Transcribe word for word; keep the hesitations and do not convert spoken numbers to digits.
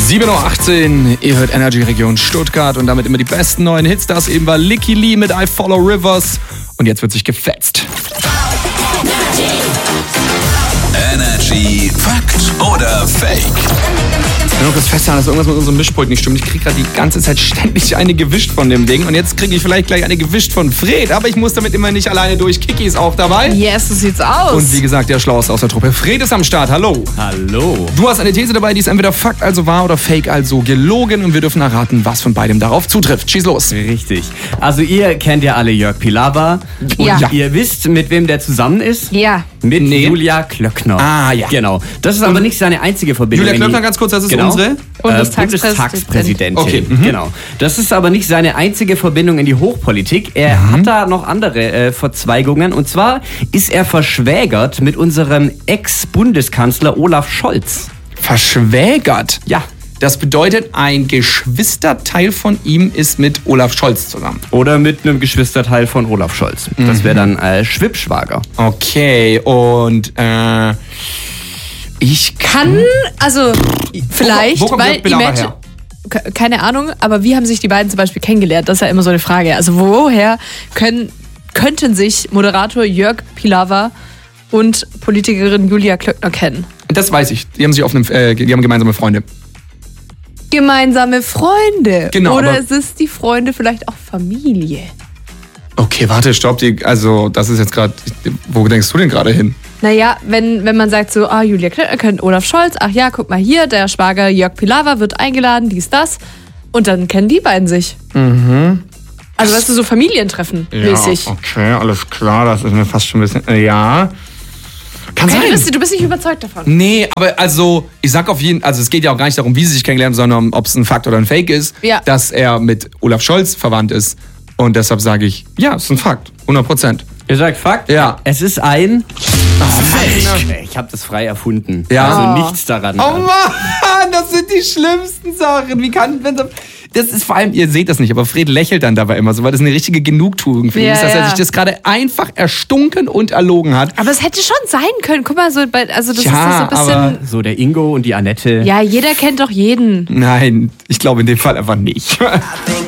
sieben Uhr achtzehn, ihr hört Energy Region Stuttgart und damit immer die besten neuen Hits. Das eben war Licky Lee mit I Follow Rivers und jetzt wird sich gefetzt. Energy Fakt oder Fake? Ich will noch kurz festhalten, dass irgendwas mit unserem Mischpult nicht stimmt. Ich kriege gerade die ganze Zeit ständig eine gewischt von dem Ding und jetzt kriege ich vielleicht gleich eine gewischt von Fred, aber ich muss damit immer nicht alleine durch. Kiki ist auch dabei. Yes, so sieht's aus. Und wie gesagt, der Schlauste aus der Truppe. Fred ist am Start, hallo. Hallo. Du hast eine These dabei, die ist entweder Fakt, also wahr, oder Fake, also gelogen und wir dürfen erraten, was von beidem darauf zutrifft. Schieß los. Richtig. Also ihr kennt ja alle Jörg Pilawa und Ja. ihr wisst, mit wem der zusammen ist? Ja. Mit Nee. Julia Klöckner. Ah, ja. Genau. Das ist aber nicht seine einzige Verbindung. Julia in die- Klöckner, ganz kurz, das ist genau. unsere? Bundestagspräsidentin. Bundestagspräsidentin. Okay, mhm. Genau. Das ist aber nicht seine einzige Verbindung in die Hochpolitik. Er Mhm. hat da noch andere äh, Verzweigungen. Und zwar ist er verschwägert mit unserem Ex-Bundeskanzler Olaf Scholz. Verschwägert. Ja. Das bedeutet, ein Geschwisterteil von ihm ist mit Olaf Scholz zusammen. Oder mit einem Geschwisterteil von Olaf Scholz. Das wäre dann äh, Schwippschwager. Okay, und äh, ich Kann, also vielleicht, wo kommt weil Jörg Pilawa Imagine, her? Ke- keine Ahnung, aber wie haben sich die beiden zum Beispiel kennengelernt? Das ist ja immer so eine Frage. Also woher können, könnten sich Moderator Jörg Pilawa und Politikerin Julia Klöckner kennen? Das weiß ich. Die haben sich auf einem, äh, die haben gemeinsame Freunde. Gemeinsame Freunde. Genau, Oder aber- ist es die Freunde vielleicht auch Familie? Okay, warte, stopp. Die, also, das ist jetzt gerade. Wo denkst du denn gerade hin? Naja, wenn, wenn man sagt so, ah, Julia Klöckner kennt Olaf Scholz, ach ja, guck mal hier, der Schwager Jörg Pilawa wird eingeladen, dies, das. Und dann kennen die beiden sich. Mhm. Also weißt du, so Familientreffen mäßig. okay, alles klar. Das ist mir fast schon ein bisschen. Äh, ja. Kann Okay, sein. du, bist, du bist nicht überzeugt davon. Nee, aber also, ich sag auf jeden Fall, also es geht ja auch gar nicht darum, wie sie sich kennenlernen, sondern ob es ein Fakt oder ein Fake ist, Ja. dass er mit Olaf Scholz verwandt ist. Und deshalb sage ich, ja, es ist ein Fakt. hundert Prozent. Ihr sagt Fakt? Ja. Es ist ein... Fake. Ich habe das frei erfunden. Ja. Also Oh. nichts daran. Oh Mann, das sind die schlimmsten Sachen. Wie kann, wenn das, das ist vor allem, ihr seht das nicht, aber Fred lächelt dann dabei immer so, weil das eine richtige Genugtuung für ihn Ja, ist, dass er ja. sich das gerade einfach erstunken und erlogen hat. Aber es hätte schon sein können. Guck mal, so bei, also das Tja, ist das so ein bisschen. aber- So der Ingo und die Annette. Ja, jeder kennt doch jeden. Nein, ich glaube in dem Fall einfach nicht.